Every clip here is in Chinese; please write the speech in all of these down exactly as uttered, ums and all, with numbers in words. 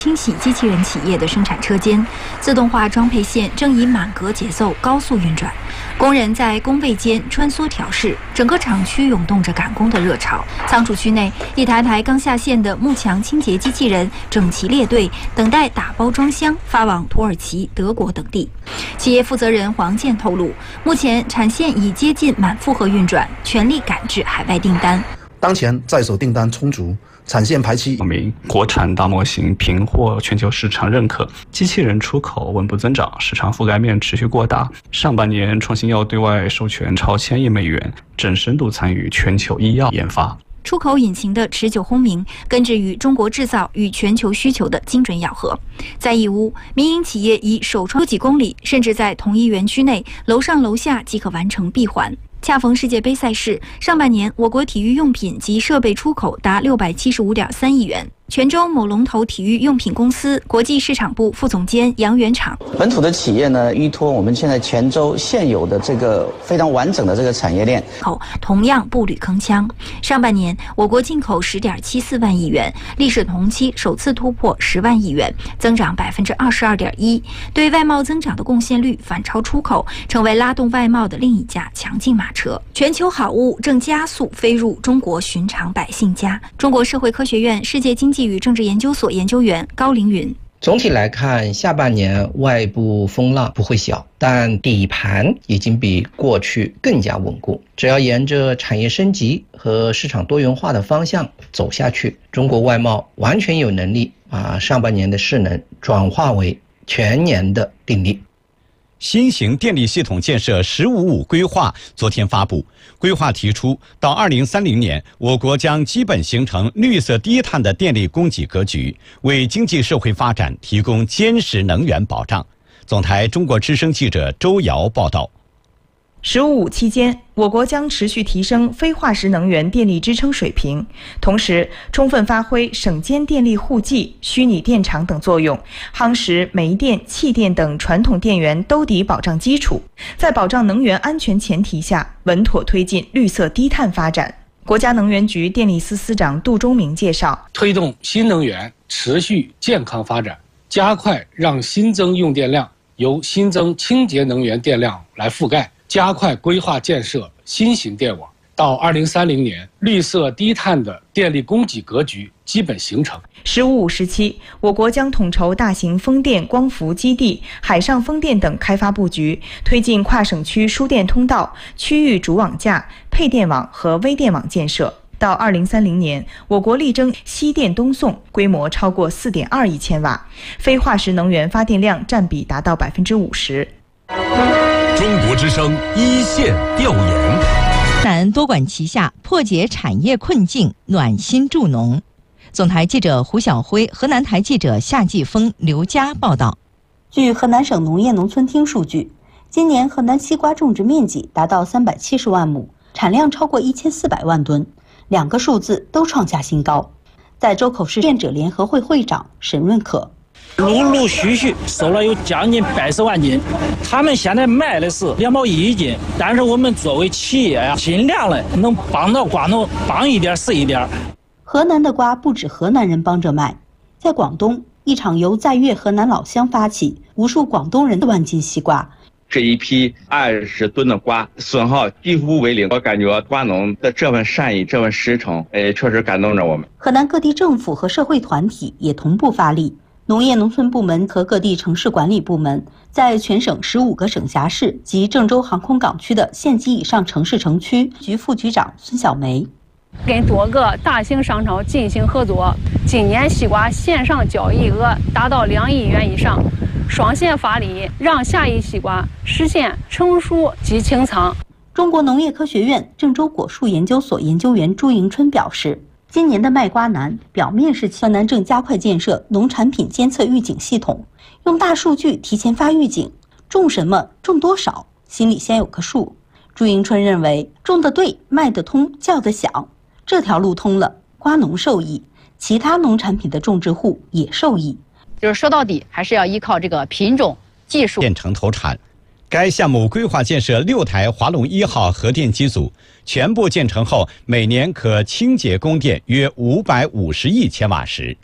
清洗机器人企业的生产车间，自动化装配线正以满格节奏高速运转，工人在工位间穿梭调试，整个厂区涌动着赶工的热潮。仓储区内，一台台刚下线的幕墙清洁机器人整齐列队，等待打包装箱发往土耳其、德国等地。企业负责人黄健透露，目前产线已接近满负荷运转，全力赶制海外订单。 当前在手订单充足，产线排期， 我们国产大模型频获全球市场认可，机器人出口稳步增长，市场覆盖面持续扩大。上半年创新药对外授权超千亿美元，正深度参与全球医药研发。 出口引擎的持久轰鸣，根植于中国制造与全球需求的精准咬合。在义乌，民营企业以首创几公里，甚至在同一园区内，楼上楼下即可完成闭环。恰逢世界杯赛事，上半年我国体育用品及设备出口达六百七十五点三亿元。泉州某龙头体育用品公司国际市场部副总监杨元厂， 本土的企业呢，依托我们现在泉州现有的这个非常完整的这个产业链， 口同样步履铿锵。上半年，我国进口十点七四万亿元，历史同期首次突破十万亿元，增长百分之二十二点一，对外贸增长的贡献率反超出口，成为拉动外贸的另一架强劲马车。全球好物正加速飞入中国寻常百姓家。中国社会科学院世界经济与政治研究所研究员高凌云， 总体来看，下半年外部风浪不会小，但底盘已经比过去更加稳固。只要沿着产业升级和市场多元化的方向走下去，中国外贸完全有能力把上半年的势能转化为全年的定力。 新型电力系统建设“十五五”规划昨天发布，规划提出，到二零三零年，我国将基本形成绿色低碳的电力供给格局，为经济社会发展提供坚实能源保障。总台中国之声记者周瑶报道。 十五五期间，我国将持续提升非化石能源电力支撑水平，同时充分发挥省间电力互济、虚拟电厂等作用，夯实煤电、气电等传统电源兜底保障基础，在保障能源安全前提下，稳妥推进绿色低碳发展。国家能源局电力司司长杜忠明介绍， 推动新能源持续健康发展，加快让新增用电量由新增清洁能源电量来覆盖，加快规划建设新型电网，到二零三零年，绿色低碳的电力供给格局基本形成。 十五五时期，我国将统筹大型风电、光伏基地、海上风电等开发布局，推进跨省区输电通道、区域主网架、配电网和微电网建设。到二零三零年，我国力争西电东送，规模超过四点二亿千瓦，非化石能源发电量占比达到百分之五十。 中国之声一线调研， 南多管齐下，破解产业困境，暖心助农。总台记者胡晓辉、河南台记者夏继峰、刘佳报道。 据河南省农业农村厅数据，今年河南西瓜种植面积达到三百七十万亩，产量超过一千四百万吨，两个数字都创下新高。在周口市店者联合会会长沈润可， 陆陆续续收了有将近百十万斤，他们现在卖的是两毛一斤，但是我们作为企业呀，尽量的能帮到瓜农，帮一点是一点。 河南的瓜不止河南人帮着卖，在广东，一场由在粤河南老乡发起，无数广东人的万斤西瓜。 这一批二十吨的瓜损耗几乎为零，我感觉瓜农的这份善意、这份实诚，哎，确实感动着我们。 河南各地政府和社会团体也同步发力，农业农村部门和各地城市管理部门在全省十五个省辖市及郑州航空港区的县级以上城市城区，局副局长孙小梅。 跟多个大型商超进行合作，今年西瓜线上交易额达到两亿元以上，双线发力，让下一西瓜实现成熟及清仓。 中国农业科学院郑州果树研究所研究员朱迎春表示，今年的卖瓜难，表面是河南正加快建设农产品监测预警系统，用大数据提前发预警，种什么、种多少，心里先有个数。朱迎春认为，种得对、卖得通、叫得响，这条路通了，瓜农受益，其他农产品的种植户也受益。 就是说到底，还是要依靠这个品种技术。 建成投产，该项目规划建设六台华龙一号核电机组，全部建成后，每年可清洁供电约五百五十亿千瓦时。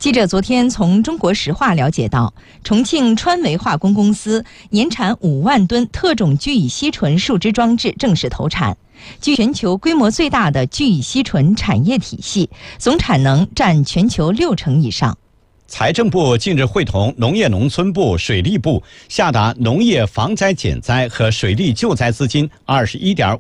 记者昨天从中国石化了解到，重庆川煤化工公司年产五万吨特种聚乙烯醇树脂装置正式投产，具全球规模最大的聚乙烯醇产业体系，总产能占全球六成以上。 财政部近日会同农业农村部、水利部下达农业防灾减灾和水利救灾资金二十一点